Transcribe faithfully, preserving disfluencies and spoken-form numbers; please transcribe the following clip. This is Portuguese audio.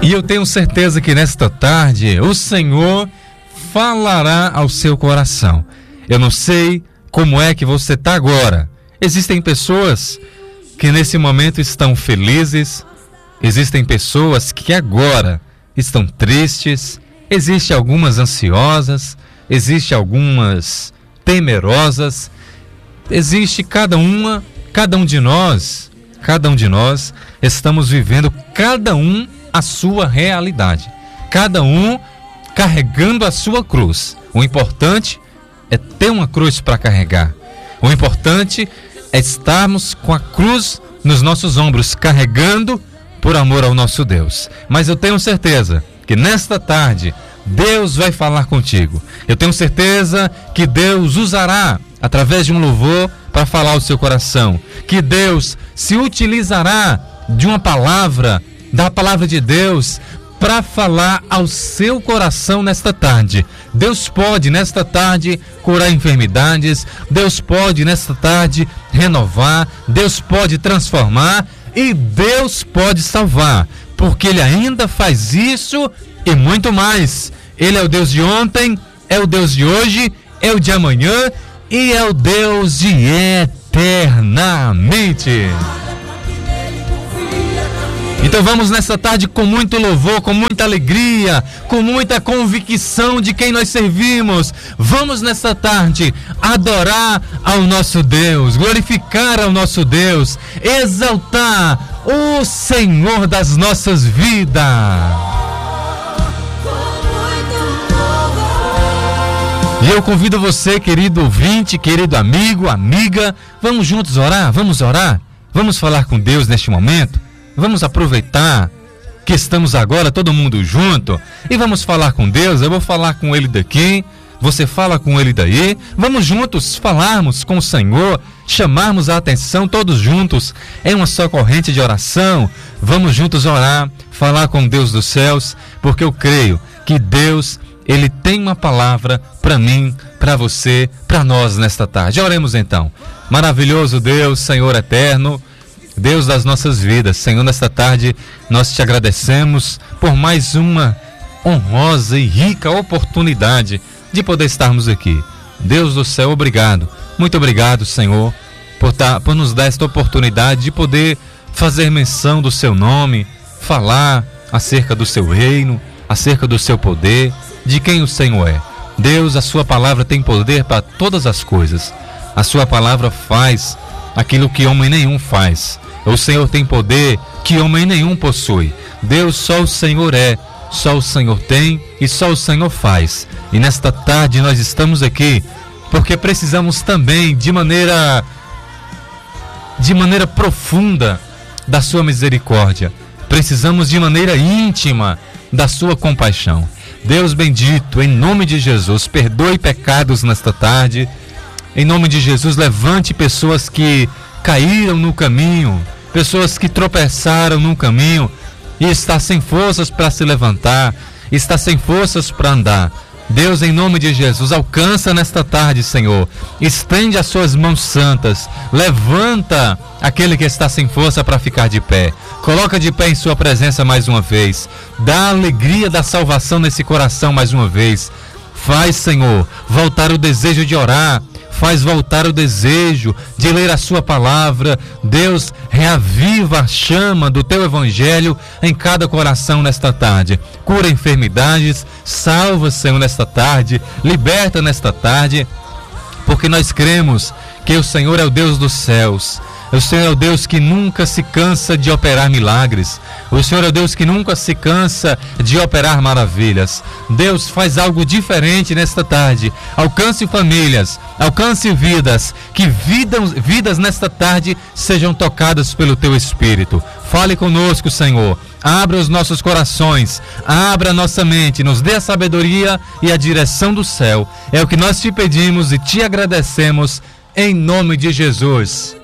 E eu tenho certeza que nesta tarde o Senhor falará ao seu coração. Eu não sei como é que você está agora. Existem pessoas que nesse momento estão felizes, existem pessoas que agora estão tristes, existem algumas ansiosas, existem algumas temerosas, existe cada uma, cada um de nós, cada um de nós estamos vivendo cada um a sua realidade, cada um carregando a sua cruz. O importante é ter uma cruz para carregar. O importante é estarmos com a cruz nos nossos ombros, carregando por amor ao nosso Deus. Mas eu tenho certeza que nesta tarde Deus vai falar contigo. Eu tenho certeza que Deus usará através de um louvor para falar ao seu coração, que Deus se utilizará de uma palavra, da palavra de Deus, para falar ao seu coração nesta tarde. Deus pode nesta tarde curar enfermidades, Deus pode nesta tarde renovar, Deus pode transformar e Deus pode salvar, porque Ele ainda faz isso e muito mais. Ele é o Deus de ontem, é o Deus de hoje, é o de amanhã e é o Deus de eternamente. Então vamos nessa tarde com muito louvor, com muita alegria, com muita convicção de quem nós servimos. Vamos nessa tarde adorar ao nosso Deus, glorificar ao nosso Deus, exaltar o Senhor das nossas vidas. E eu convido você, querido ouvinte, querido amigo, amiga, vamos juntos orar, vamos orar, vamos falar com Deus neste momento. Vamos aproveitar que estamos agora todo mundo junto e vamos falar com Deus. Eu vou falar com Ele daqui, você fala com Ele daí. Vamos juntos falarmos com o Senhor, chamarmos a atenção todos juntos em uma só corrente de oração. Vamos juntos orar, falar com Deus dos céus, porque eu creio que Deus, Ele tem uma palavra para mim, para você, para nós nesta tarde. Oremos então. Maravilhoso Deus, Senhor eterno, Deus das nossas vidas, Senhor, nesta tarde nós te agradecemos por mais uma honrosa e rica oportunidade de poder estarmos aqui. Deus do céu, obrigado, muito obrigado, Senhor, por, tá, por nos dar esta oportunidade de poder fazer menção do seu nome, falar acerca do seu reino, acerca do seu poder, de quem o Senhor é. Deus, a sua palavra tem poder para todas as coisas. A sua palavra faz aquilo que homem nenhum faz. O Senhor tem poder que homem nenhum possui. Deus, só o Senhor é, só o Senhor tem e só o Senhor faz. E nesta tarde nós estamos aqui porque precisamos também de maneira de maneira profunda da sua misericórdia. Precisamos de maneira íntima da sua compaixão. Deus bendito, em nome de Jesus, perdoe pecados nesta tarde. Em nome de Jesus, levante pessoas que caíram no caminho, pessoas que tropeçaram no caminho e está sem forças para se levantar, está sem forças para andar. Deus, em nome de Jesus, alcança nesta tarde, Senhor, estende as suas mãos santas, levanta aquele que está sem força para ficar de pé, coloca de pé em sua presença mais uma vez, dá a alegria da salvação nesse coração mais uma vez. Faz, Senhor, voltar o desejo de orar, faz voltar o desejo de ler a sua palavra. Deus, reaviva a chama do teu evangelho em cada coração nesta tarde. Cura enfermidades, salva, Senhor, nesta tarde, liberta nesta tarde, porque nós cremos que o Senhor é o Deus dos céus. O Senhor é o Deus que nunca se cansa de operar milagres. O Senhor é o Deus que nunca se cansa de operar maravilhas. Deus, faz algo diferente nesta tarde. Alcance famílias, alcance vidas. Que vidas, vidas nesta tarde sejam tocadas pelo Teu Espírito. Fale conosco, Senhor. Abra os nossos corações, abra a nossa mente, nos dê a sabedoria e a direção do céu. É o que nós te pedimos e te agradecemos em nome de Jesus.